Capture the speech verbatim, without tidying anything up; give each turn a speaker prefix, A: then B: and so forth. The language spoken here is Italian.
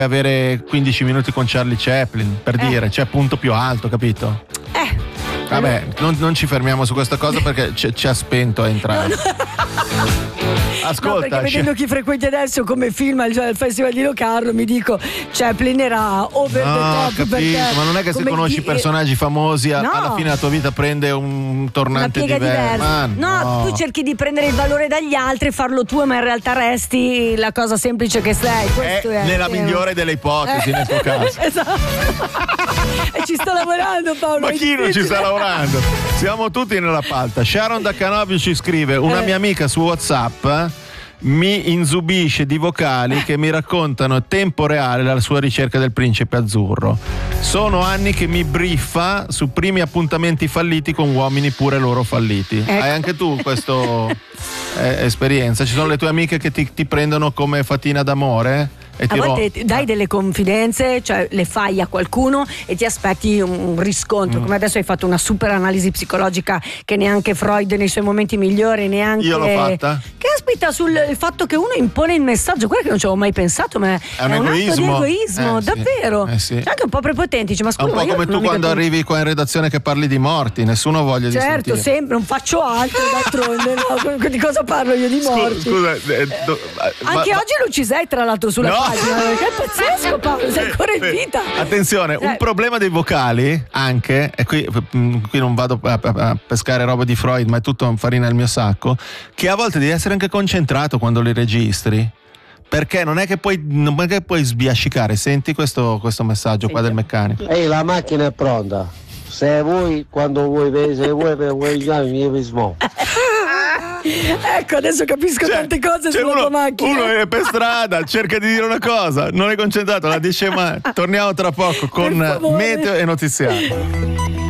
A: avere quindici minuti con Charlie Chaplin, per
B: Eh.
A: dire, c'è punto più alto, capito?
B: Eh.
A: Vabbè, non, non ci fermiamo su questa cosa perché ci, ci ha spento a entrare. Ascolta,
B: No, perché vedendo chi frequenti adesso come film il, il Festival di Locarno, mi dico Chaplin era over
A: no,
B: the top,
A: capito,
B: perché
A: ma non è che se
B: come
A: conosci
B: di-
A: personaggi famosi a-
B: No.
A: alla fine la tua vita prende un
B: una
A: tornante
B: piega
A: diverso.
B: diversa.
A: Ma
B: No, tu cerchi di prendere il valore dagli altri, farlo tuo, ma in realtà resti la cosa semplice che sei. Questo
A: è
B: è,
A: nella
B: pieno.
A: migliore delle ipotesi
B: Eh.
A: nel tuo caso.
B: Esatto. E ci sto lavorando, Paolo.
A: Ma
B: è
A: chi non ci
B: difficile.
A: sta lavorando? Siamo tutti nella palta. Sharon da Canovio ci scrive: una
B: Eh.
A: mia amica su WhatsApp mi inzubisce di vocali che mi raccontano a tempo reale la sua ricerca del principe azzurro. Sono anni che mi briffa su primi appuntamenti falliti con uomini pure loro falliti.
B: Ecco.
A: Hai anche tu questa esperienza? Ci sono le tue amiche che ti, ti prendono come fatina d'amore? E
B: A
A: ti
B: volte
A: ro-
B: dai delle confidenze, cioè le fai a qualcuno e ti aspetti un riscontro,
A: Mm.
B: come adesso hai fatto una super analisi psicologica che neanche Freud nei suoi momenti migliori, neanche
A: Io l'ho fatta.
B: Che aspetta sul il fatto che uno impone il messaggio, guarda che non ci avevo mai pensato, ma è,
A: un
B: un atto di
A: egoismo.
B: egoismo,
A: Eh, sì.
B: davvero.
A: Eh, sì.
B: C'è anche un po' prepotenti, dice, ma
A: È
B: scusa,
A: un po'
B: ma io
A: come
B: non
A: tu
B: ho mica
A: quando
B: tu-
A: arrivi qua in redazione che parli di morti, nessuno ha voglia di
B: Certo,
A: sentire.
B: sempre, non faccio altro d'altronde, no? Di cosa parlo io di morti?
A: Scusa, eh, do- eh,
B: Anche
A: ma-
B: oggi non ci sei, tra l'altro, sulla
A: No.
B: pagina, perché è pazzesco, Paolo, sei ancora in
A: Eh,
B: vita.
A: Attenzione, un
B: Eh.
A: problema dei vocali anche, e qui, mm, qui non vado a, a- a pescare roba di Freud, ma è tutto farina nel mio sacco, che a volte devi essere anche concentrato quando li registri. Perché non è che puoi, non è che puoi sbiascicare. Senti questo, questo messaggio qua del meccanico.
C: Ehi, la macchina è pronta. Se vuoi, quando vuoi, se vuoi, per vuoi chiami, mi rispondo.
B: Ecco, adesso capisco
A: Cioè,
B: tante cose
A: c'è
B: sulla
A: uno,
B: tua macchina.
A: uno è per strada, cerca di dire una cosa, non è concentrato, la dice mai. Torniamo tra poco con
B: Per favore.
A: meteo e notiziario.